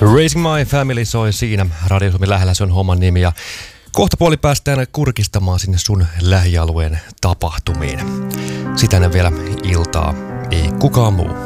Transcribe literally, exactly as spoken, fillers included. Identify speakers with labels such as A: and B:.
A: Raising My Family soi siinä. Radio Suomi lähellä, se on homman nimi. Ja kohta puoli päästään kurkistamaan sinne sun lähialueen tapahtumiin. Sitä ennen vielä iltaa ei kukaan muu.